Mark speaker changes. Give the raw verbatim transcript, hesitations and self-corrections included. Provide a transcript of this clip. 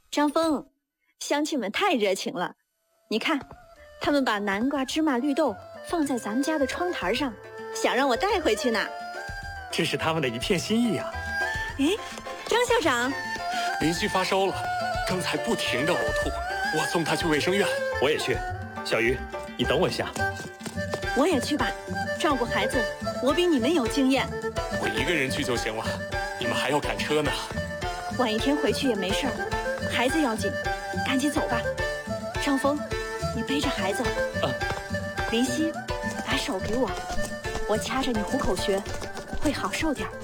Speaker 1: 张峰，乡亲们太热情了，你看，他们把南瓜、芝麻、绿豆放在咱们家的窗台上，想让我带回去呢。
Speaker 2: 这是他们的一片心意啊。
Speaker 1: 哎，张校长，
Speaker 3: 邻居发烧了，刚才不停地呕吐，我送他去卫生院。
Speaker 2: 我也去。小鱼，你等我一下。
Speaker 1: 我也去吧，照顾孩子，我比你们有经验。
Speaker 3: 我一个人去就行了，你们还要赶车呢。
Speaker 1: 晚一天回去也没事儿，孩子要紧，赶紧走吧。张峰，你背着孩子。
Speaker 2: 嗯。
Speaker 1: 林夕，把手给我，我掐着你虎口穴，会好受点儿。